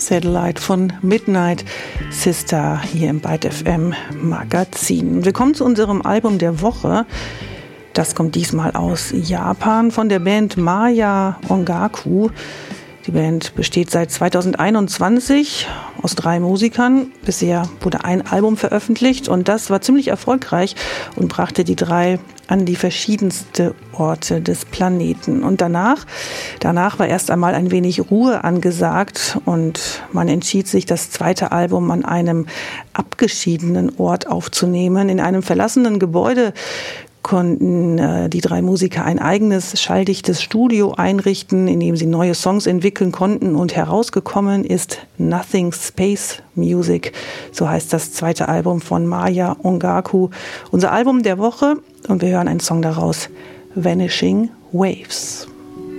Satellite von Midnight Sister hier im Byte FM Magazin. Willkommen zu unserem Album der Woche. Das kommt diesmal aus Japan von der Band Maya Ongaku. Die Band besteht seit 2021 aus 3 Musikern. Bisher wurde ein Album veröffentlicht und das war ziemlich erfolgreich und brachte die 3 an die verschiedensten Orte des Planeten. Und danach war erst einmal ein wenig Ruhe angesagt und man entschied sich, das zweite Album an einem abgeschiedenen Ort aufzunehmen. In einem verlassenen Gebäude konnten die 3 Musiker ein eigenes schalldichtes Studio einrichten, in dem sie neue Songs entwickeln konnten, und herausgekommen ist Nothing Space Music, so heißt das zweite Album von Maya Ongaku, unser Album der Woche, und wir hören einen Song daraus, Vanishing Waves.